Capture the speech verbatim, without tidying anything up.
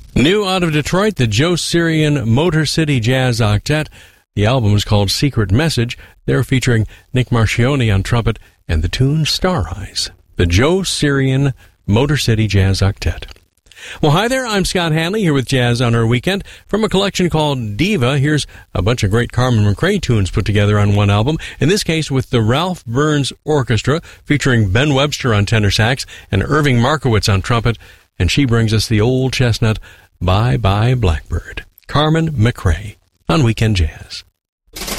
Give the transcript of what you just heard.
New out of Detroit, the Joe Sirian Motor City Jazz Octet. The album is called Secret Message. They're featuring Nick Marchione on trumpet and the tune Star Eyes. The Joe Sirian Motor City Jazz Octet. Well, hi there, I'm Scott Hanley here with Jazz on Our Weekend. From a collection called Diva, here's a bunch of great Carmen McRae tunes put together on one album, in this case with the Ralph Burns Orchestra, featuring Ben Webster on tenor sax and Irving Markowitz on trumpet, and she brings us the old chestnut, Bye Bye Blackbird. Carmen McRae on Weekend Jazz.